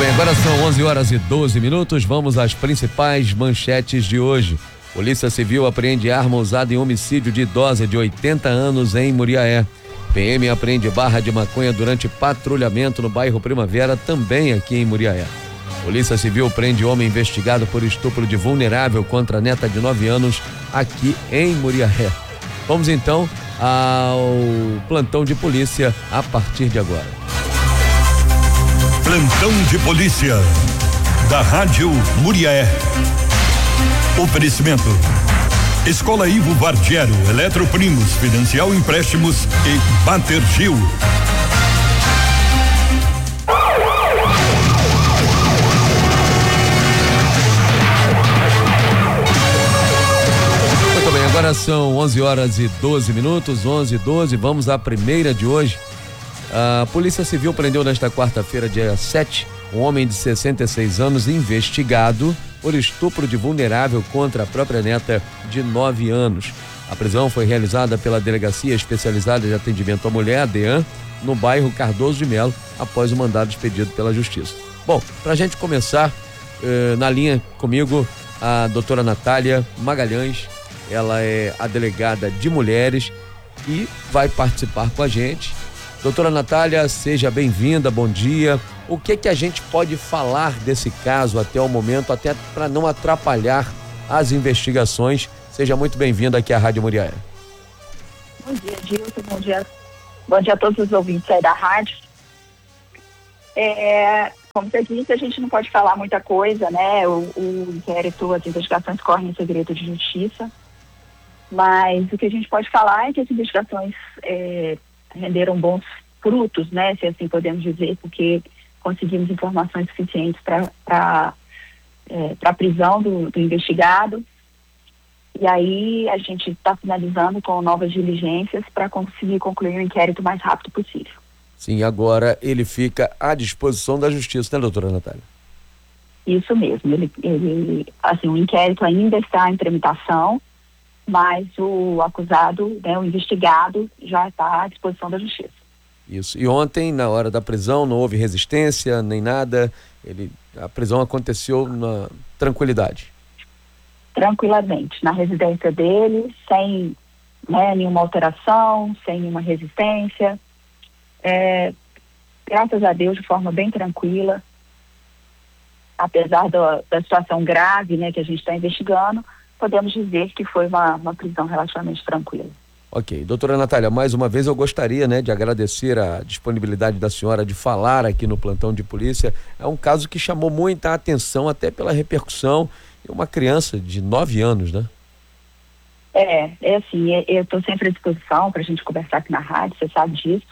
Bem, agora são 11h12. Vamos às principais manchetes de hoje. Polícia Civil apreende arma usada em homicídio de idosa de 80 anos em Muriaé. PM apreende barra de maconha durante patrulhamento no bairro Primavera, também aqui em Muriaé. Polícia Civil prende homem investigado por estupro de vulnerável contra a neta de 9 anos aqui em Muriaé. Vamos então ao plantão de polícia a partir de agora. Plantão de polícia da Rádio Muriaé. Oferecimento: Escola Ivo Bardiero, Eletroprimos, Financial Empréstimos e Batergil. Muito bem, agora são 11h12, 11h12. Vamos à primeira de hoje. A Polícia Civil prendeu nesta quarta-feira, dia 7, um homem de 66 anos investigado por estupro de vulnerável contra a própria neta de 9 anos. A prisão foi realizada pela Delegacia Especializada de Atendimento à Mulher, a DEAN, no bairro Cardoso de Melo, após o mandado expedido pela Justiça. Bom, pra gente começar, na linha comigo, a doutora Natália Magalhães. Ela é a delegada de mulheres e vai participar com a gente. Doutora Natália, seja bem-vinda, bom dia. O que a gente pode falar desse caso até o momento, até para não atrapalhar as investigações? Seja muito bem-vinda aqui à Rádio Muriaé. Bom dia, Gilson, bom dia a todos os ouvintes aí da rádio. Como você disse, a gente não pode falar muita coisa, né? O inquérito, as investigações correm em segredo de justiça, mas o que a gente pode falar é que as investigações renderam bons frutos, né, se assim podemos dizer, porque conseguimos informações suficientes para a prisão do investigado, e aí a gente está finalizando com novas diligências para conseguir concluir o inquérito o mais rápido possível. Sim, agora ele fica à disposição da justiça, né, doutora Natália? Isso mesmo, o inquérito ainda está em tramitação, mas o acusado, né, o investigado, já está à disposição da justiça. Isso. E ontem, na hora da prisão, não houve resistência, nem nada. A prisão aconteceu na tranquilidade. Tranquilamente, na residência dele, sem, né, nenhuma alteração, sem nenhuma resistência. Graças a Deus, de forma bem tranquila. Apesar da situação grave, né, que a gente está investigando, podemos dizer que foi uma prisão relativamente tranquila. Ok. Doutora Natália, mais uma vez eu gostaria, né, de agradecer a disponibilidade da senhora de falar aqui no plantão de polícia. É um caso que chamou muita atenção, até pela repercussão, e uma criança de 9 anos, né? Assim, eu estou sempre à disposição para a gente conversar aqui na rádio, você sabe disso.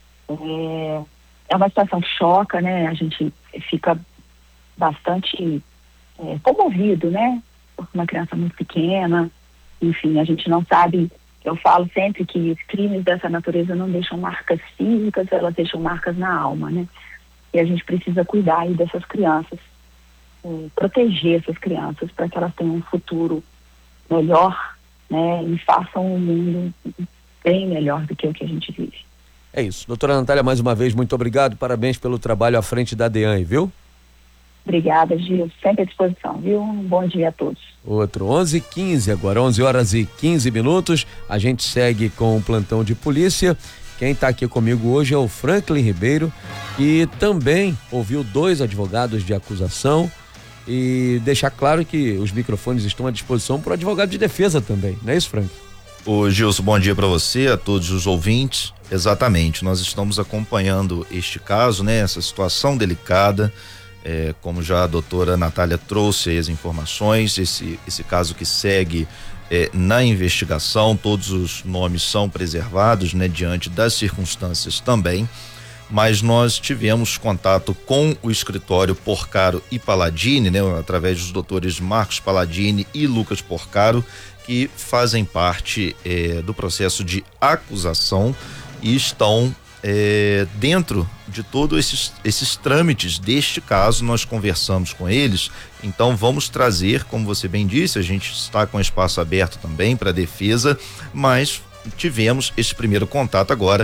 É uma situação que choca, né? A gente fica bastante comovido, né? Uma criança muito pequena, enfim, a gente não sabe. Eu falo sempre que os crimes dessa natureza não deixam marcas físicas, elas deixam marcas na alma, né? E a gente precisa cuidar aí dessas crianças, proteger essas crianças para que elas tenham um futuro melhor, né? E façam um mundo bem melhor do que o que a gente vive. É isso. Doutora Natália, mais uma vez, muito obrigado, parabéns pelo trabalho à frente da DEAN, viu? Obrigada, Gil. Sempre à disposição, viu? Um bom dia a todos. Outro, 11h15 agora, 11h15. A gente segue com o plantão de polícia. Quem está aqui comigo hoje é o Franklin Ribeiro, que também ouviu 2 advogados de acusação, e deixar claro que os microfones estão à disposição para o advogado de defesa também. Não é isso, Franklin? Ô Gilson, bom dia para você, a todos os ouvintes. Exatamente, nós estamos acompanhando este caso, né? Essa situação delicada. Como já a doutora Natália trouxe as informações, esse caso que segue na investigação, todos os nomes são preservados, né, diante das circunstâncias também, mas nós tivemos contato com o escritório Porcaro e Palladini, né, através dos doutores Marcos Palladini e Lucas Porcaro, que fazem parte do processo de acusação e estão dentro de todos esses trâmites deste caso. Nós conversamos com eles, então vamos trazer, como você bem disse, a gente está com espaço aberto também para defesa, mas tivemos esse primeiro contato agora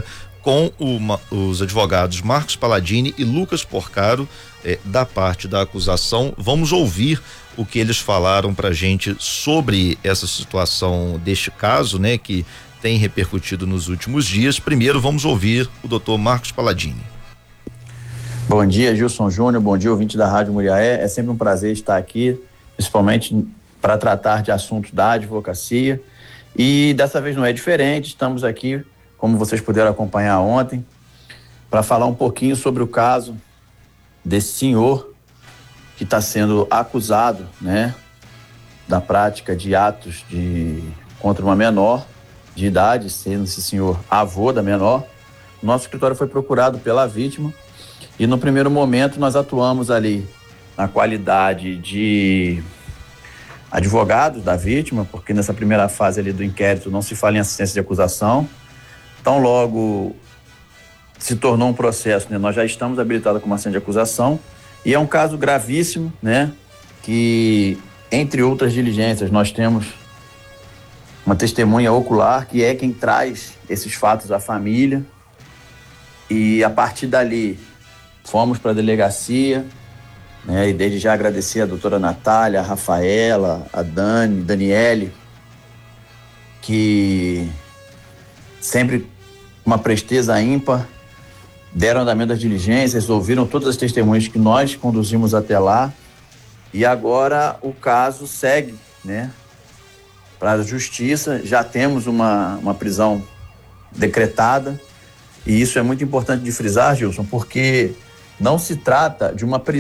com os advogados Marcos Palladini e Lucas Porcaro, da parte da acusação. Vamos ouvir o que eles falaram pra gente sobre essa situação deste caso, né, que tem repercutido nos últimos dias. Primeiro vamos ouvir o doutor Marcos Palladini. Bom dia, Gilson Júnior, bom dia, ouvinte da Rádio Muriaé. É sempre um prazer estar aqui, principalmente para tratar de assuntos da advocacia, e dessa vez não é diferente. Estamos aqui, como vocês puderam acompanhar ontem, para falar um pouquinho sobre o caso desse senhor que está sendo acusado, né, da prática de atos contra uma menor de idade, sendo esse senhor avô da menor. Nosso escritório foi procurado pela vítima e no primeiro momento nós atuamos ali na qualidade de advogados da vítima, porque nessa primeira fase ali do inquérito não se fala em assistência de acusação. Então logo se tornou um processo, né, nós já estamos habilitados como assistente de acusação, e é um caso gravíssimo, né, que entre outras diligências nós temos uma testemunha ocular que é quem traz esses fatos à família, e a partir dali fomos para a delegacia, né, e desde já agradecer a doutora Natália, a Rafaela, a Daniele, que sempre uma presteza ímpar deram andamento às diligências, ouviram todas as testemunhas que nós conduzimos até lá, e agora o caso segue, né, para a justiça. Já temos uma prisão decretada, e isso é muito importante de frisar, Gilson, porque não se trata de uma prisão